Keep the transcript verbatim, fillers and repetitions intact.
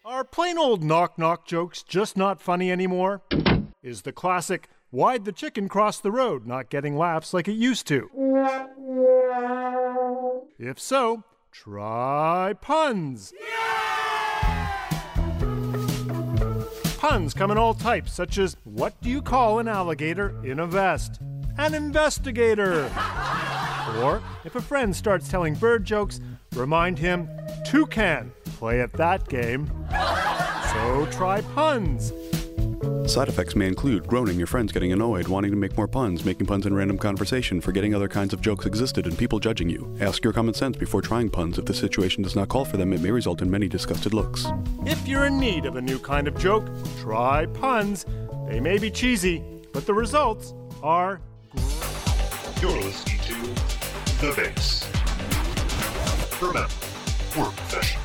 Are plain old knock-knock jokes just not funny anymore? Is the classic, why'd the chicken cross the road, not getting laughs like it used to? If so, try puns. Puns come in all types, such as, what do you call an alligator in a vest? An investigator. Or, if a friend starts telling bird jokes, remind him, toucan, play at that game. So try puns. Side effects may include groaning, your friends getting annoyed, wanting to make more puns, making puns in random conversation, forgetting other kinds of jokes existed, and people judging you. Ask your common sense before trying puns. If the situation does not call for them, it may result in many disgusted looks. If you're in need of a new kind of joke, try puns. They may be cheesy, but the results are great. You're listening to The Base. Remember, we're professional.